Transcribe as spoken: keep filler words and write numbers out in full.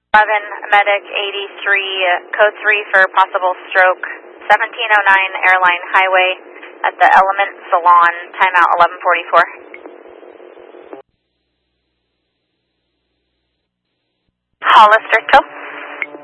eleven, Medic eighty-three, uh, code three for possible stroke, seventeen oh nine Airline Highway at the Element Salon, timeout eleven forty-four. Hollister, go.